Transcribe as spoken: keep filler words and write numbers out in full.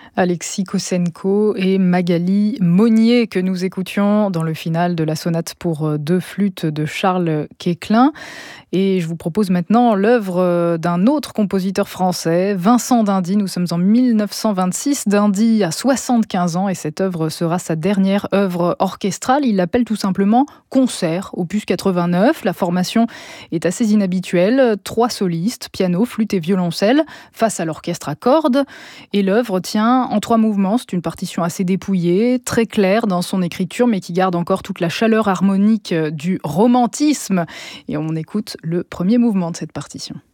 Alexis Kossenko et Magali Monnier que nous écoutions dans le final de la sonate pour deux flûtes de Charles Koechlin. Et je vous propose maintenant l'œuvre d'un autre compositeur français, Vincent d'Indy. Nous sommes en mille neuf cent vingt-six. D'Indy a soixante-quinze ans et cette œuvre sera sa dernière œuvre orchestrale. Il l'appelle tout simplement Concert, opus quatre-vingt-neuf. La formation est assez inhabituelle. Trois solistes, piano, flûte et violoncelle, face à l'orchestre à cordes. Et l'œuvre tient en trois mouvements. C'est une partition assez dépouillée, très claire dans son écriture, mais qui garde encore toute la chaleur harmonique du romantisme. Et on écoute le premier mouvement de cette partition.